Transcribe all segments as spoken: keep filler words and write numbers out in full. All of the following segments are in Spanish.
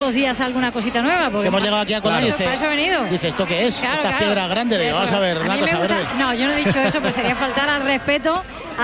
los días alguna cosita nueva. Porque hemos llegado aquí a Colón y dice, eso he venido. Dice, ¿esto qué es? Claro, Estas claro. piedras grandes. Digo, vamos a ver, a una mí cosa me gusta, verde. no, yo no he dicho eso, pues sería faltar al respeto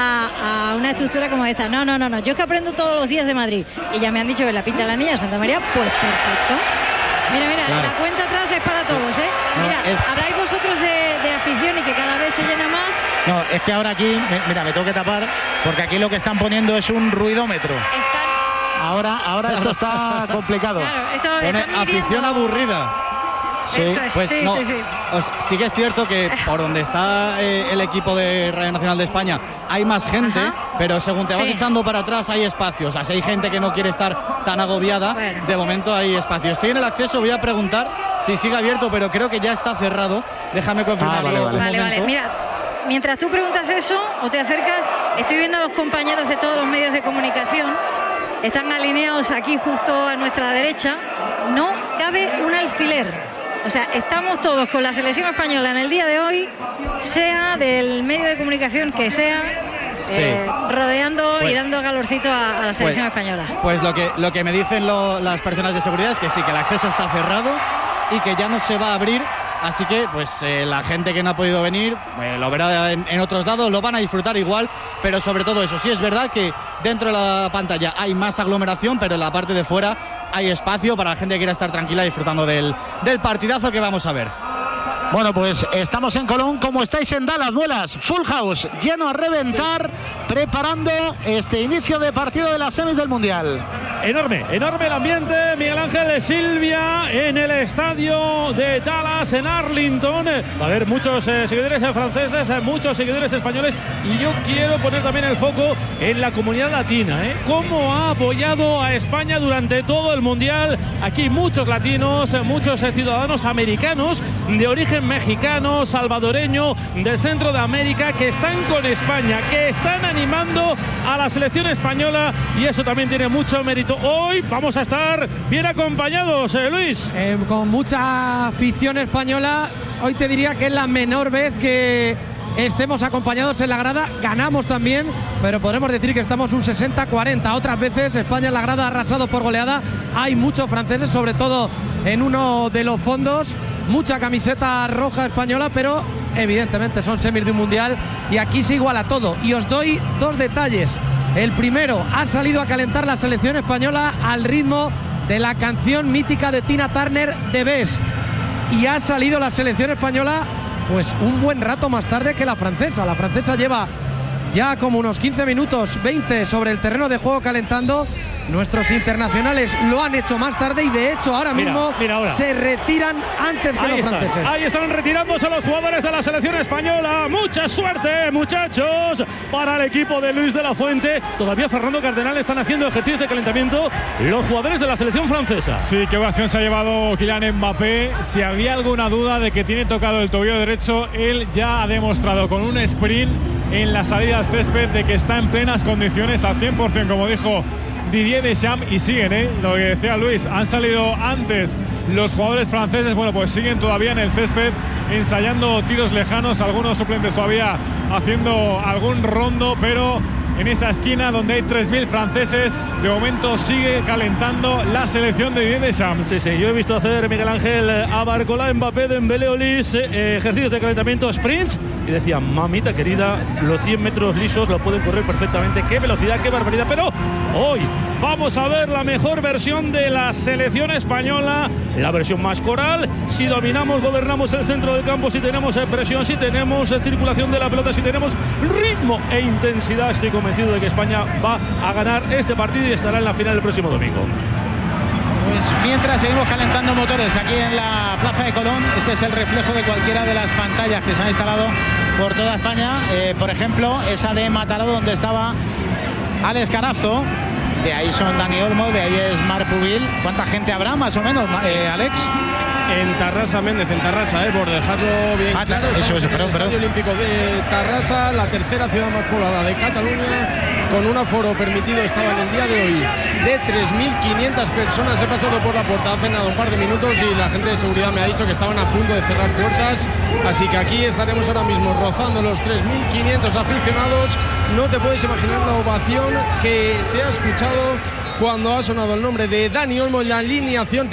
a, a una estructura como esta. No, no, no, no. Yo es que aprendo todos los días de Madrid. Y ya me han dicho que la pinta de la Niña de Santa María, pues perfecto. Mira, mira, claro. la cuenta atrás es para todos, ¿eh? Mira, no, es... habláis vosotros de, de afición y que cada vez se llena más. No, es que ahora aquí, mira, me tengo que tapar, porque aquí lo que están poniendo es un ruidómetro. Están... Ahora, ahora esto está complicado. Claro, esto Pone están afición midiendo... aburrida. Sí, eso es, pues sí, no, sí, sí. Os, sí que es cierto que por donde está eh, el equipo de Radio Nacional de España hay más gente, Ajá. pero según te vas Sí. echando para atrás hay espacios. O sea, si hay gente que no quiere estar tan agobiada, Bueno. de momento hay espacio. Estoy en el acceso, voy a preguntar si sigue abierto, pero creo que ya está cerrado. Déjame confirmarlo Ah, vale, un Vale, momento. vale, mira, mientras tú preguntas eso o te acercas, estoy viendo a los compañeros de todos los medios de comunicación. Están alineados aquí justo a nuestra derecha. No cabe un alfiler. O sea, estamos todos con la selección española en el día de hoy, sea del medio de comunicación que sea, Sí. eh, rodeando Pues- y dando calorcito a, a la selección española. Pues lo que, lo que me dicen lo- las personas de seguridad es que sí, que el acceso está cerrado y que ya no se va a abrir. Así que pues eh, la gente que no ha podido venir eh, lo verá en, en otros lados, lo van a disfrutar igual, pero sobre todo eso, sí es verdad que dentro de la pantalla hay más aglomeración, pero en la parte de fuera hay espacio para la gente que quiera estar tranquila disfrutando del, del partidazo que vamos a ver. Bueno, pues estamos en Colón, como estáis en Dallas, Muelas, Full House, lleno a reventar, preparando este inicio de partido de las semis del Mundial. Enorme, enorme el ambiente, Miguel Ángel, Silvia, en el estadio de Dallas, en Arlington. Va a haber muchos eh, seguidores eh, franceses, eh, muchos seguidores españoles, y yo quiero poner también el foco en la comunidad latina, ¿eh? Cómo ha apoyado a España durante todo el Mundial. Aquí muchos latinos, eh, muchos eh, ciudadanos americanos de origen mexicano, salvadoreño, del centro de América, que están con España, que están animando a la selección española, y eso también tiene mucho mérito. Hoy vamos a estar bien acompañados, eh, Luis. Eh, con mucha afición española. Hoy te diría que es la menor vez que estemos acompañados en la grada. Ganamos también, pero podremos decir que estamos un sesenta cuarenta. Otras veces España en la grada ha arrasado por goleada. Hay muchos franceses, sobre todo en uno de los fondos. Mucha camiseta roja española, pero evidentemente son semis de un mundial y aquí se iguala todo. Y os doy dos detalles. El primero, ha salido a calentar la selección española al ritmo de la canción mítica de Tina Turner, The Best. Y ha salido la selección española pues un buen rato más tarde que la francesa. La francesa lleva ya como unos quince minutos, veinte sobre el terreno de juego calentando. Nuestros internacionales lo han hecho más tarde y de hecho ahora Mira, mismo mira ahora. se retiran antes que Ahí los están, franceses. ahí están retirándose los jugadores de la selección española. Mucha suerte, muchachos, para el equipo de Luis de la Fuente. Todavía Fernando Cardenal están haciendo ejercicios de calentamiento los jugadores de la selección francesa. Sí, qué ovación se ha llevado Kylian Mbappé. Si había alguna duda de que tiene tocado el tobillo derecho, él ya ha demostrado con un sprint en la salida al césped de que está en plenas condiciones al cien por cien, como dijo Didier Deschamps, y siguen, ¿eh? Lo que decía Luis, han salido antes los jugadores franceses, bueno, pues siguen todavía en el césped ensayando tiros lejanos, algunos suplentes todavía haciendo algún rondo, pero en esa esquina donde hay tres mil franceses, de momento sigue calentando la selección de Didier Deschamps. Sí, sí, yo he visto hacer Miguel Ángel a Barcola, Mbappé, Dembélé, Olís, eh, ejercicios de calentamiento, sprints, y decía, mamita querida, los cien metros lisos lo pueden correr perfectamente. Qué velocidad, qué barbaridad. Pero hoy vamos a ver la mejor versión de la selección española, la versión más coral. Si dominamos, gobernamos el centro del campo, si tenemos eh, presión, si tenemos eh, circulación de la pelota, si tenemos ritmo e intensidad, estoy convencido de que España va a ganar este partido y estará en la final el próximo domingo. Pues mientras seguimos calentando motores aquí en la Plaza de Colón, este es el reflejo de cualquiera de las pantallas que se han instalado por toda España. Eh, por ejemplo, esa de Mataró, donde estaba Alex Carazo. De ahí son Dani Olmo, de ahí es Marc Pubil. ¿Cuánta gente habrá más o menos, eh, Alex? En Tarrasa, Méndez, en Tarrasa, ¿eh? Por dejarlo bien ah, claro. Eso, eso, perdón, el perdón. Estadio Olímpico de Tarrasa, la tercera ciudad más poblada de Cataluña, con un aforo permitido estaba en el día de hoy de tres mil quinientas personas. He pasado por la puerta hace nada un par de minutos y la gente de seguridad me ha dicho que estaban a punto de cerrar puertas, así que aquí estaremos ahora mismo rozando los tres mil quinientos aficionados. No te puedes imaginar la ovación que se ha escuchado cuando ha sonado el nombre de Dani Olmo en la alineación.